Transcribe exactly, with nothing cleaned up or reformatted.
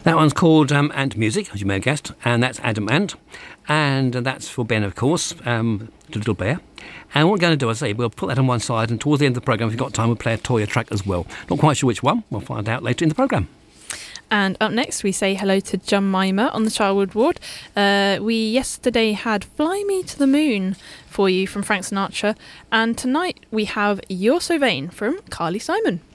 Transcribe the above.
That one's called um, Ant Music, as you may have guessed, and that's Adam Ant, and that's for Ben, of course, um, the little bear. And what we're going to do, I say, we'll put that on one side, and towards the end of the programme, if you've got time, we'll play a Toya track as well. Not quite sure which one. We'll find out later in the programme. And up next, we say hello to Jemima on the Childwood Ward. Uh, we yesterday had Fly Me to the Moon for you from Frank Sinatra. And tonight we have You're So Vain from Carly Simon.